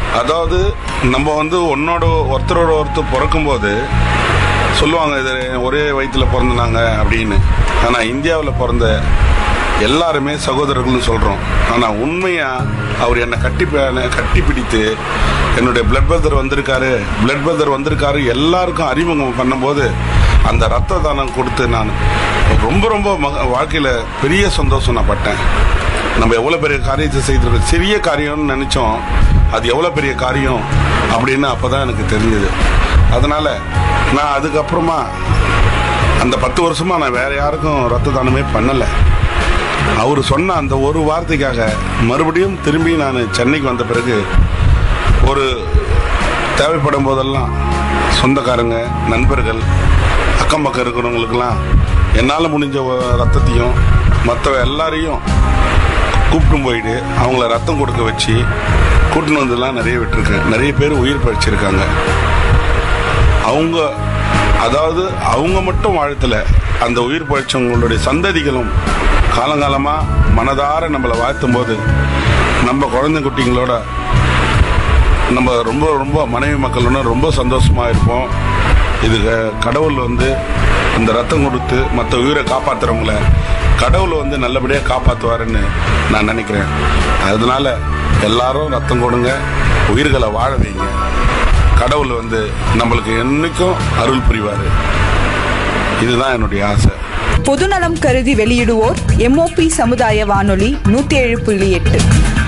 அதாவது நம்ம ஒன்னோட ஒருத்தரோட ஒருத்தர் பிறக்கும்போது சொல்லுவாங்க இது ஒரே வயிற்றுல பிறந்தாங்க அப்படின்னு. ஆனால் இந்தியாவில் பிறந்த எல்லாருமே சகோதரர்கள்னு சொல்கிறோம். ஆனால் உண்மையாக அவர் என்னை கட்டி பிடித்து என்னுடைய பிளட் பிரதர் வந்திருக்காரு எல்லாருக்கும் அறிமுகம் பண்ணும்போது அந்த ரத்த தானம் கொடுத்து நான் ரொம்ப ரொம்ப வாழ்க்கையில் பெரிய சந்தோஷம் நான் பட்டேன். நம்ம எவ்வளோ பெரிய காரியத்தை செய்திருக்கோம், சிறிய காரியம்னு நினச்சோம், அது எவ்வளோ பெரிய காரியம் அப்படின்னு அப்போ தான் எனக்கு தெரிஞ்சது. அதனால் நான் அதுக்கப்புறமா அந்த 10 வருஷமாக நான் வேறு யாருக்கும் ரத்த தானமே பண்ணலை. அவர் சொன்ன அந்த ஒரு வார்த்தைக்காக மறுபடியும் திரும்பி நான் சென்னைக்கு வந்த பிறகு ஒரு தேவைப்படும் போதெல்லாம் சொந்தக்காரங்க, நண்பர்கள், அக்கம் பக்கம் இருக்கிறவங்களுக்கெல்லாம் என்னால் முடிஞ்ச ரத்தத்தையும் மற்ற எல்லாரையும் கூப்பிட்டு போயிட்டு அவங்கள ரத்தம் கொடுக்க வச்சு கூட்டின்னு வந்தெல்லாம் நிறைய விட்டுருக்கேன். நிறைய பேர் உயிர் பறிச்சிருக்காங்க. அவங்க மட்டும் வாழ்த்தல, அந்த உயிர் பறிச்சவங்களுடைய சந்ததிகளும் காலங்காலமாக மனதார நம்மளை வாழ்த்தும் போது நம்ம குழந்தை குட்டிங்களோட நம்ம ரொம்ப ரொம்ப மனைவி மக்களோட ரொம்ப சந்தோஷமாக இருப்போம். இது கடவுள் அந்த ரத்தம் கொடுத்து மற்ற உயிரை காப்பாற்றுறவங்கள கடவுள் நல்லபடியாக காப்பாற்றுவாருன்னு நான் நினைக்கிறேன். அதனால எல்லாரும் ரத்தம் கொடுங்க, உயிர்களை வாழ வைங்க. கடவுள் நம்மளுக்கு என்னைக்கும் அருள் புரிவார். இதுதான் என்னுடைய ஆசை. பொதுநலம் கருதி வெளியிடுவோர் MOP சமுதாய வானொலி 107.8.